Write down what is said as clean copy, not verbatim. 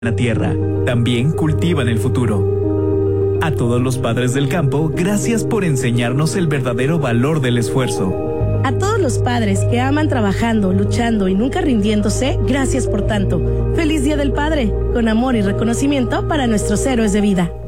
la tierra, también cultivan el futuro. A todos los padres del campo, gracias por enseñarnos el verdadero valor del esfuerzo. A todos los padres que aman trabajando, luchando y nunca rindiéndose, gracias por tanto. ¡Feliz Día del Padre! Con amor y reconocimiento para nuestros héroes de vida.